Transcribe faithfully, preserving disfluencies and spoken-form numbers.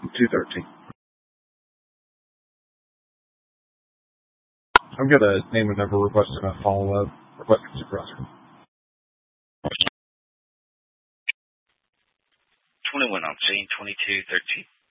two thirteen. I'm going to name a number requesting a follow-up, requesting suppressor. twenty-one on scene, twenty-two thirteen.